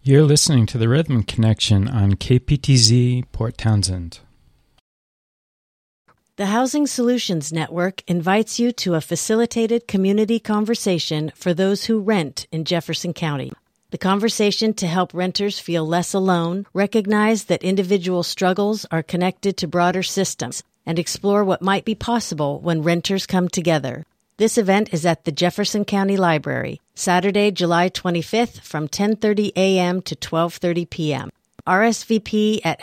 You're listening to the Rhythm Connection on KPTZ Port Townsend. The Housing Solutions Network invites you to a facilitated community conversation for those who rent in Jefferson County. The conversation to help renters feel less alone, recognize that individual struggles are connected to broader systems, and explore what might be possible when renters come together. This event is at the Jefferson County Library, Saturday, July 25th from 10:30 a.m. to 12:30 p.m. RSVP at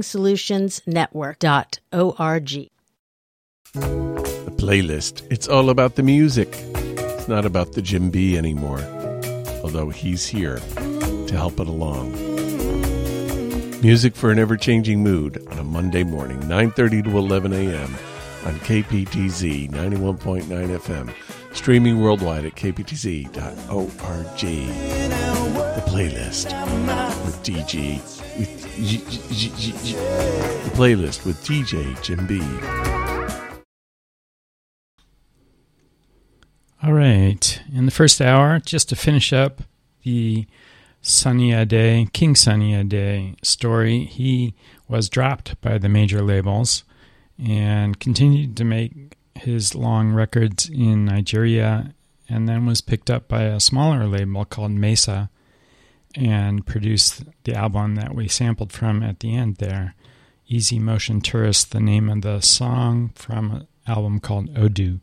housingsolutionsnetwork.org. The playlist. It's all about the music. It's not about the Jim B anymore, although he's here to help it along. Music for an ever-changing mood on a Monday morning, 9:30 to 11 a.m. on KPTZ 91.9 FM, streaming worldwide at kptz.org. The playlist with DJ, the playlist with DJ Jim B. All right, in the first hour, just to finish up the Sunny Ade, King Sunny Ade story, he was dropped by the major labels and continued to make his long records in Nigeria, and then was picked up by a smaller label called Mesa and produced the album that we sampled from at the end there, Easy Motion Tourist, the name of the song from an album called Odu.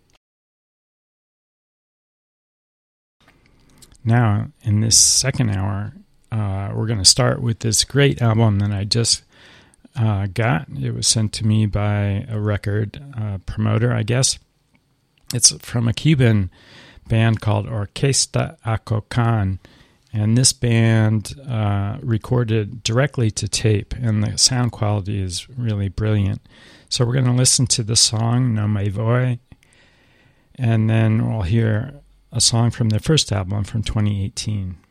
Now, in this second hour, we're going to start with this great album that I just got. It was sent to me by a record promoter, I guess. It's from a Cuban band called Orquesta Acocan, and this band recorded directly to tape, and the sound quality is really brilliant. So we're going to listen to the song No Me Voy, and then we'll hear a song from their first album from 2018.